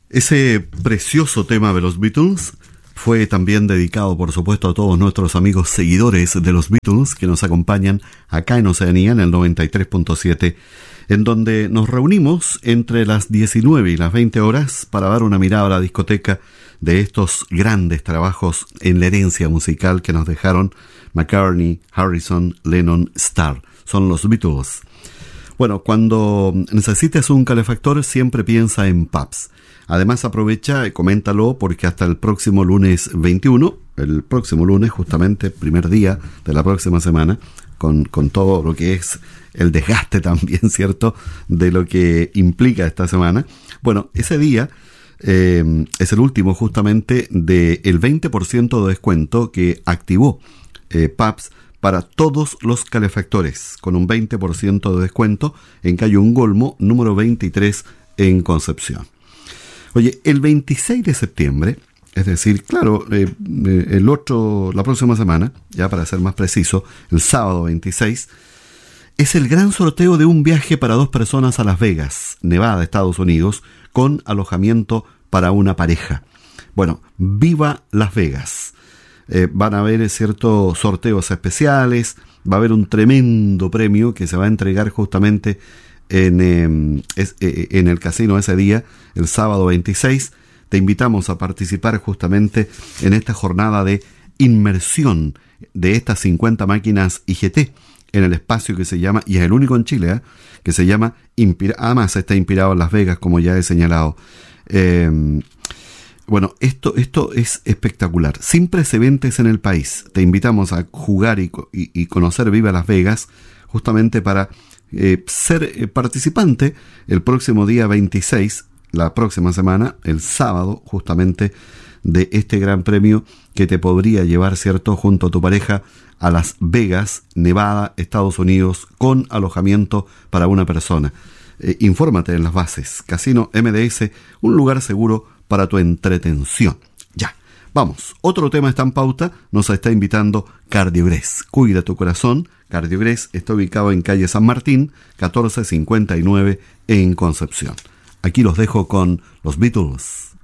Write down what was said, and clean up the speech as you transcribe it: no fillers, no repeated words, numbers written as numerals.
Ese precioso tema de los Beatles fue también dedicado, por supuesto, a todos nuestros amigos seguidores de los Beatles que nos acompañan acá en Oceanía, en el 93.7, en donde nos reunimos entre las 19 y las 20 horas para dar una mirada a la discoteca de estos grandes trabajos en la herencia musical que nos dejaron McCartney, Harrison, Lennon, Starr. Son los Beatles. Bueno, cuando necesites un calefactor, siempre piensa en Pabst. Además, aprovecha y coméntalo porque hasta el próximo lunes 21, el próximo lunes, justamente, primer día de la próxima semana, con todo lo que es el desgaste también, ¿cierto?, de lo que implica esta semana. Bueno, ese día es el último justamente del 20% de descuento que activó Pabst para todos los calefactores, con un 20% de descuento en calle Ungolmo, número 23, en Concepción. Oye, el 26 de septiembre, es decir, claro, la próxima semana, ya para ser más preciso, el sábado 26, es el gran sorteo de un viaje para 2 personas a Las Vegas, Nevada, Estados Unidos, con alojamiento para una pareja. Bueno, viva Las Vegas. Van a haber ciertos sorteos especiales, va a haber un tremendo premio que se va a entregar justamente en el casino ese día, el sábado 26. Te invitamos a participar justamente en esta jornada de inmersión de estas 50 máquinas IGT en el espacio que se llama, y es el único en Chile, que se llama, además está inspirado en Las Vegas, como ya he señalado. Bueno, esto es espectacular, sin precedentes en el país. Te invitamos a jugar y conocer Viva Las Vegas, justamente para ser participante el próximo día 26, la próxima semana, el sábado, justamente, de este gran premio que te podría llevar, ¿cierto?, junto a tu pareja a Las Vegas, Nevada, Estados Unidos, con alojamiento para una persona. Infórmate en las bases. Casino MDS, un lugar seguro para tu entretención. Ya, vamos. Otro tema está en pauta. Nos está invitando Cardiogres. Cuida tu corazón. Cardiogres está ubicado en calle San Martín, 1459, en Concepción. Aquí los dejo con los Beatles.